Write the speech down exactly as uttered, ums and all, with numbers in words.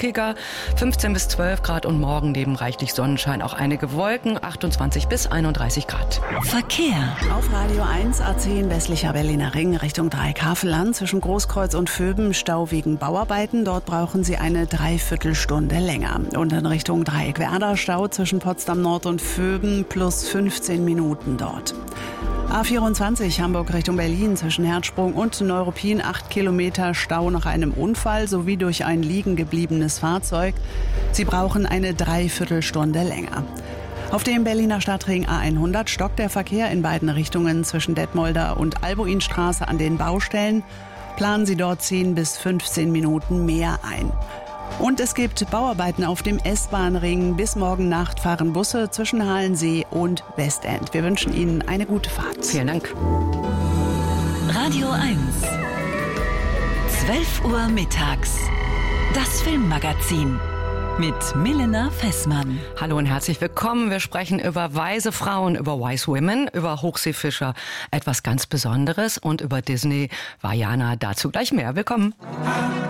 wolkiger, fünfzehn bis zwölf Grad und morgen neben reichlich Sonnenschein auch einige Wolken, achtundzwanzig bis einunddreißig Grad. Verkehr. Auf Radio eins A zehn westlicher Berliner Ring Richtung Dreieckhavelland zwischen Großkreuz und Vöben Stau wegen Bauarbeiten. Dort brauchen Sie eine Dreiviertelstunde länger. Und in Richtung Dreieck-Werder Stau zwischen Potsdam Nord und Vöben plus fünfzehn Minuten dort. A vierundzwanzig Hamburg Richtung Berlin zwischen Herzsprung und Neuruppin acht Kilometer Stau nach einem Unfall sowie durch ein liegen gebliebenes Fahrzeug. Sie brauchen eine Dreiviertelstunde länger. Auf dem Berliner Stadtring A hundert stockt der Verkehr in beiden Richtungen zwischen Detmolder und Albuinstraße an den Baustellen. Planen Sie dort zehn bis fünfzehn Minuten mehr ein. Und es gibt Bauarbeiten auf dem S-Bahn-Ring. Bis morgen Nacht fahren Busse zwischen Halensee und Westend. Wir wünschen Ihnen eine gute Fahrt. Vielen Dank. Radio eins. zwölf Uhr mittags. Das Filmmagazin. Mit Milena Fessmann. Hallo und herzlich willkommen. Wir sprechen über weise Frauen, über Wise Women, über Hochseefischer, etwas ganz Besonderes und über Disney. Vaiana, dazu gleich mehr. Willkommen.